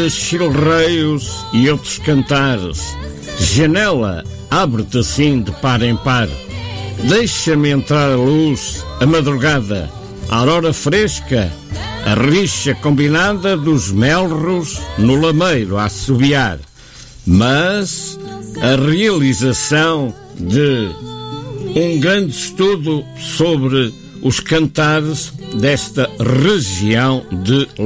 de chilreios e outros cantares. Janela, abre-te assim de par em par. Deixa-me entrar a luz, a madrugada, a aurora fresca, a rixa combinada dos melros no lameiro a assobiar. Mas a realização de um grande estudo sobre os cantares desta região de